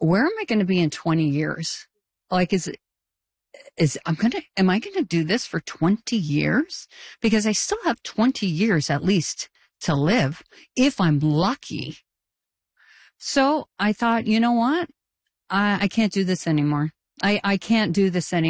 where am I going to be in 20 years? Like, am I going to do this for 20 years? Because I still have 20 years at least to live if I'm lucky. So I thought, you know what? I can't do this anymore. I can't do this anymore.